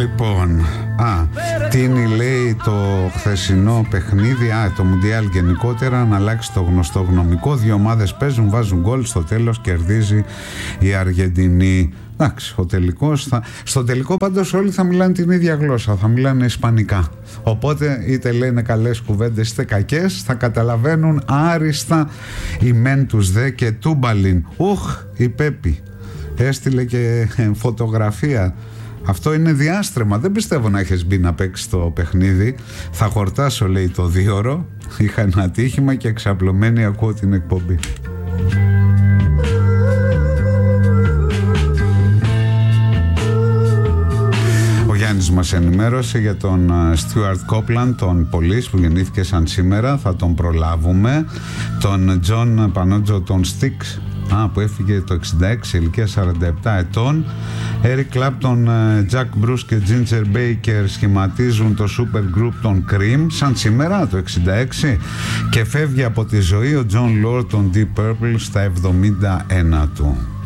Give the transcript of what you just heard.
Λοιπόν, τίνει λέει το χθεσινό παιχνίδι, το Μουντιάλ γενικότερα, να αλλάξει το γνωστό γνωμικό. Δύο ομάδες παίζουν, βάζουν γκολ, στο τέλος κερδίζει η Αργεντινή. Εντάξει, στο τελικό πάντως όλοι θα μιλάνε την ίδια γλώσσα, θα μιλάνε ισπανικά. Οπότε είτε λένε καλές κουβέντες είτε κακές, θα καταλαβαίνουν άριστα οι μεν τους δε και τούμπαλιν. Η Πέπη έστειλε και φωτογραφία. Αυτό είναι διάστρεμα. Δεν πιστεύω να έχεις μπει να παίξεις το παιχνίδι. Θα χορτάσω, λέει, το 2ωρο. Είχα ένα ατύχημα και εξαπλωμένη ακούω την εκπομπή. Ο Γιάννης μας ενημέρωσε για τον Stuart Copeland, τον Police, που γεννήθηκε σαν σήμερα. Θα τον προλάβουμε. Τον John Πανότζο, τον Styx, που έφυγε το 66, ηλικία 47 ετών. Eric Clapton, Jack Bruce και Ginger Baker σχηματίζουν το super group των Cream, σαν σήμερα το 66, και φεύγει από τη ζωή ο John Lord των Deep Purple στα 71 του.